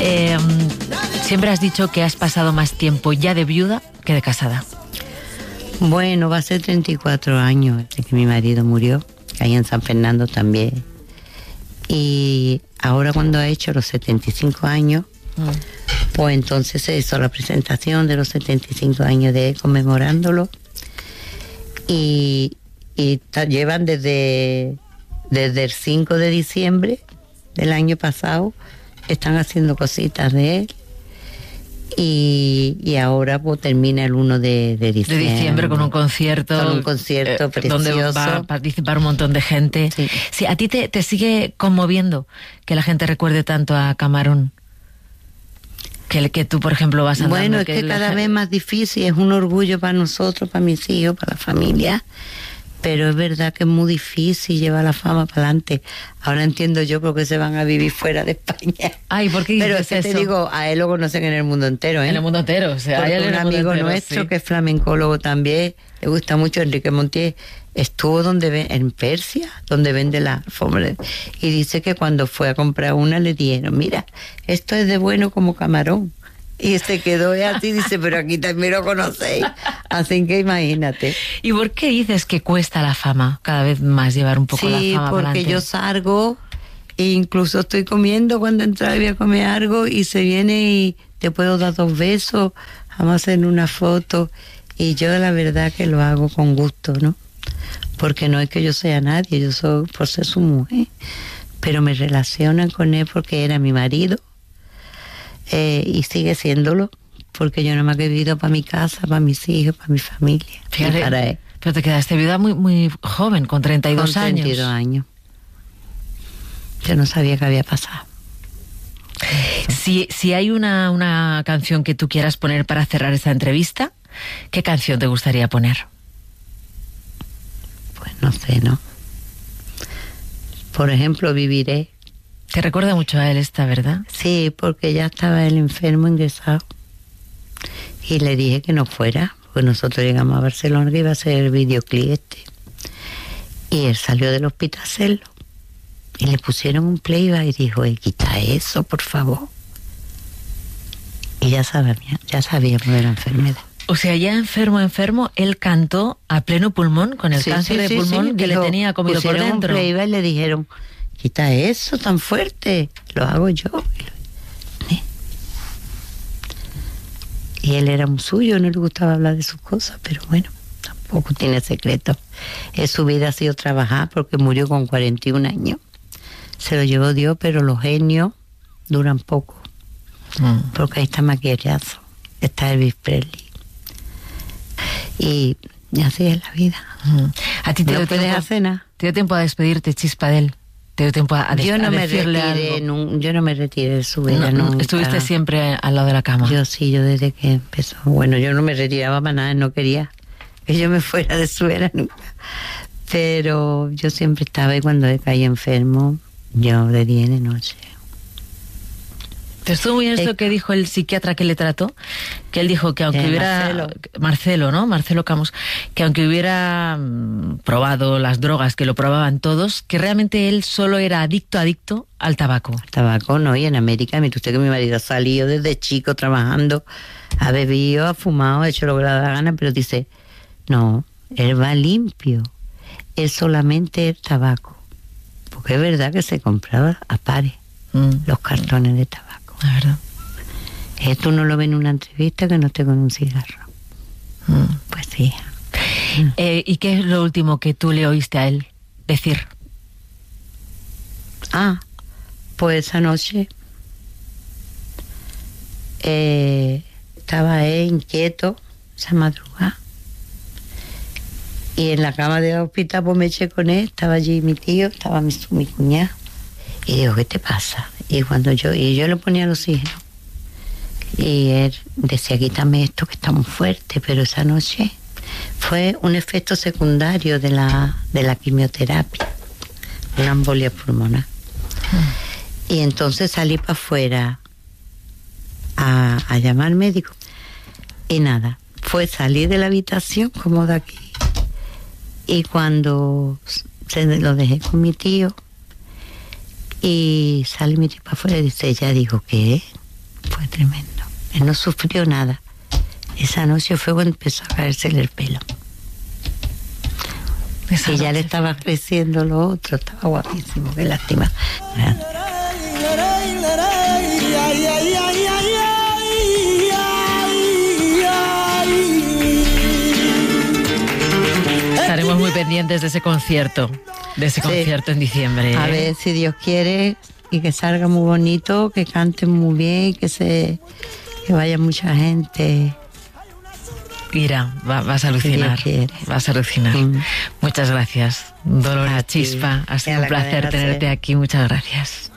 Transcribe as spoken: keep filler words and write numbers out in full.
Eh, siempre has dicho que has pasado más tiempo ya de viuda que de casada. Bueno, va a ser treinta y cuatro años desde que mi marido murió, ahí en San Fernando también. Y ahora cuando ha hecho los setenta y cinco años, mm. pues entonces se hizo la presentación de los setenta y cinco años de él, conmemorándolo. Y, y ta, llevan desde, desde el cinco de diciembre del año pasado, están haciendo cositas de él. Y, y ahora pues termina el uno de, de diciembre. De diciembre con un concierto. Con un concierto eh, precioso. Donde va a participar un montón de gente. Sí. Sí, ¿a ti te, te sigue conmoviendo que la gente recuerde tanto a Camarón? Que, que tú, por ejemplo, vas andando... Bueno, es que, que cada la... vez más difícil, es un orgullo para nosotros, para mis hijos, para la familia. Pero es verdad que es muy difícil llevar la fama para adelante. Ahora entiendo yo por qué se van a vivir fuera de España. Ay, ¿por qué dices Pero es que eso? te digo, a él lo conocen en el mundo entero, ¿eh? En el mundo entero, o sea, porque hay un amigo entero, nuestro sí. que es flamencólogo también, le gusta mucho, Enrique Montiel, estuvo donde ve, en Persia, donde vende la alfombra, y dice que cuando fue a comprar una le dijeron, mira, esto es de bueno como Camarón. Y se quedó así, dice, pero aquí también lo conocéis. Así que imagínate. ¿Y por qué dices que cuesta la fama cada vez más llevar un poco sí, la fama porque adelante? Yo salgo e incluso estoy comiendo cuando entra y voy a comer algo y se viene y te puedo dar dos besos, vamos a hacer una foto. Y yo la verdad que lo hago con gusto, ¿no? Porque no es que yo sea nadie, yo soy por ser su mujer. Pero me relacionan con él porque era mi marido. Eh, y sigue siéndolo, porque yo no me he vivido para mi casa, para mis hijos, para mi familia. Fíjate, y para él. Pero te quedaste viuda muy, muy joven, con treinta y dos con años. treinta y dos años. Yo no sabía qué había pasado. Si, si hay una, una canción que tú quieras poner para cerrar esta entrevista, ¿qué canción te gustaría poner? Pues no sé, ¿no? Por ejemplo, Viviré. Te recuerda mucho a él esta, ¿verdad? Sí, porque ya estaba él enfermo, ingresado. Y le dije que no fuera, porque nosotros llegamos a Barcelona que iba a hacer el videoclip este. Y él salió del hospital a hacerlo. Y le pusieron un playback y dijo, eh, quita eso, por favor. Y ya sabía, ya sabíamos de la enfermedad. O sea, ya enfermo, enfermo, él cantó a pleno pulmón, con el sí, cáncer sí, de sí, pulmón sí. que dijo, le tenía comido por dentro. Un playback y le dijeron, quita eso tan fuerte, lo hago yo. ¿Eh? Y él era muy suyo, no le gustaba hablar de sus cosas, pero bueno, tampoco tiene secreto. Eh, su vida ha sido trabajar porque murió con cuarenta y un años. Se lo llevó Dios, pero los genios duran poco. Mm. Porque ahí está Maquillazo, está Elvis Presley. Y, y así es la vida. Mm. ¿A ti te ¿No dio puedes tiempo, hacer nada? ¿Te dio tiempo a despedirte, Chispa, de él? ¿Te dio tiempo a, a, yo no a me decirle retiré, algo? No, yo no me retiré de su vida no, nunca. ¿Estuviste siempre al lado de la cama? Yo sí, yo desde que empezó. Bueno, yo no me retiraba para nada, no quería que yo me fuera de su era nunca. Pero yo siempre estaba y cuando caí enfermo, yo de día y de noche. ¿Te estuvo muy bien esto que dijo el psiquiatra que le trató? Que él dijo que aunque eh, hubiera... Marcelo. Marcelo, ¿no? Marcelo Camus. Que aunque hubiera mmm, probado las drogas, que lo probaban todos, que realmente él solo era adicto, adicto al tabaco. Al tabaco, no. Y en América, mire usted que mi marido ha salido desde chico trabajando, ha bebido, ha fumado, ha hecho lo que le da la gana, pero dice, no, él va limpio. Es solamente el tabaco. Porque es verdad que se compraba a pares mm. los cartones de tabaco. La verdad. Esto no lo ve en una entrevista que no esté con un cigarro. Mm. Pues sí. Eh, ¿Y qué es lo último que tú le oíste a él decir? Ah, pues esa noche eh, estaba él inquieto, esa madrugada. Y en la cama del hospital pues me eché con él, estaba allí mi tío, estaba mi, mi cuñada. Y digo, ¿qué te pasa? Y cuando yo, y yo le ponía el oxígeno. Y él decía, quítame esto que está muy fuerte, pero esa noche fue un efecto secundario de la, de la quimioterapia, una embolia pulmonar. Mm. Y entonces salí para afuera a, a llamar al médico. Y nada, fue salir de la habitación como de aquí. Y cuando se lo dejé con mi tío, y sale mi tío para afuera y dice, ella dijo, ¿qué? Fue tremendo. Él no sufrió nada. Esa noche fue cuando empezó a caérsele el pelo. Esa que ya le estaba creciendo lo otro, estaba guapísimo, qué lástima. Estaremos muy pendientes de ese concierto, de ese sí. concierto en diciembre. ¿eh? A ver si Dios quiere y que salga muy bonito, que canten muy bien, que se que vaya mucha gente. Ira, va, vas a alucinar, vas a alucinar. Mm. Muchas gracias, Dolores Chispa, ha sido un placer tenerte aquí, muchas gracias.